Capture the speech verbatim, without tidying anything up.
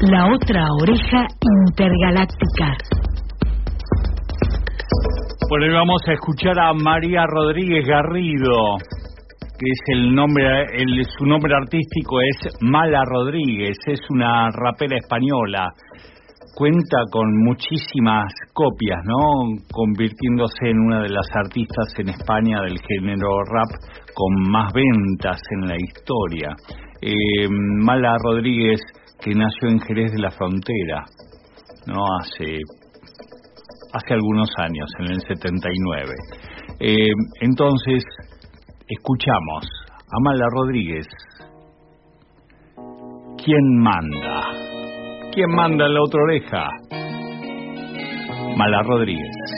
La otra oreja intergaláctica. Bueno, y vamos a escuchar a María Rodríguez Garrido, que es el nombre, el, su nombre artístico es Mala Rodríguez, es una rapera española, cuenta con muchísimas copias, ¿no? Convirtiéndose en una de las artistas en España del género rap con más ventas en la historia. Eh, Mala Rodríguez, que nació en Jerez de la Frontera, ¿no? Hace, hace algunos años, en el setenta y nueve. Eh, entonces, escuchamos a Mala Rodríguez. ¿Quién manda? ¿Quién manda en la otra oreja? Mala Rodríguez.